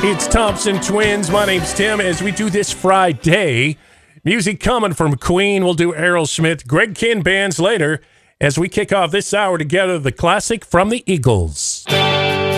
It's Thompson Twins. My name's Tim. As we do this Friday, music coming from Queen. We'll do Aerosmith, Greg Kihn bands later as we kick off this hour together, the classic from the Eagles.